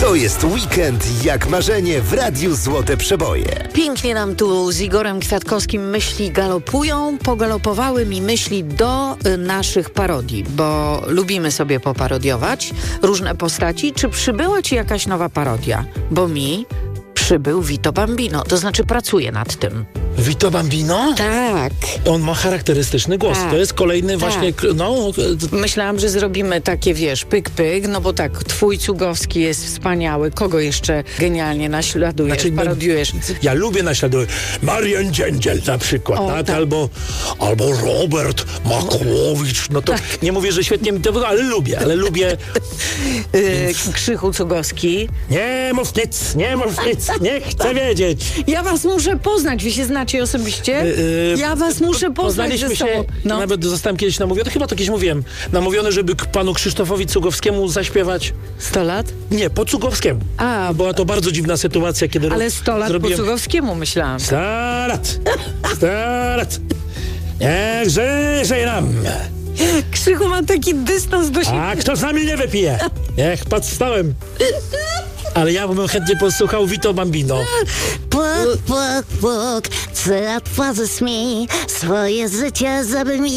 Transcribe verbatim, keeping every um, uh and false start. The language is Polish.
To jest weekend jak marzenie w Radiu Złote Przeboje. Pięknie nam tu z Igorem Kwiatkowskim myśli galopują. Pogalopowały mi myśli do y, naszych parodii, bo lubimy sobie poparodiować różne postaci. Czy przybyła ci jakaś nowa parodia? Bo mi przybył Vito Bambino, to znaczy pracuję nad tym. Vito Bambino? Tak. On ma charakterystyczny głos. Tak. To jest kolejny Tak. właśnie, no... Myślałam, że zrobimy takie, wiesz, pyk, pyk, no bo tak, twój Cugowski jest wspaniały. Kogo jeszcze genialnie naśladujesz, Znaczy, no, parodiujesz? Ja lubię naśladować. Marian Dziędziel na przykład, O, tak? tak. Albo, albo Robert Makłowicz. No to nie mówię, że świetnie mi to wygląda, ale lubię, ale lubię... Yy, Krzychu Cugowski. Nie mów nic, nie mów nic, nie chcę wiedzieć. Ja was muszę poznać, wy się znacie osobiście? Yy, ja was muszę poznać Poznaliśmy ze się, sobą. No. nawet zostałem kiedyś namówiony, chyba to kiedyś mówiłem, namówiony, żeby k- panu Krzysztofowi Cugowskiemu zaśpiewać. sto lat? Nie, po Cugowskiemu. A, Była to bardzo dziwna sytuacja, kiedy... ale sto lat zrobiłem... po Cugowskiemu myślałam. sto lat, sto lat, niech żyje nam. Krzychu ma taki dystans do siebie. A kto z nami nie wypije? Niech pod stołem. Ale ja bym chętnie posłuchał Vito Bambino. Puk, puk, puk, co otworzysz mi swoje życie, żeby mi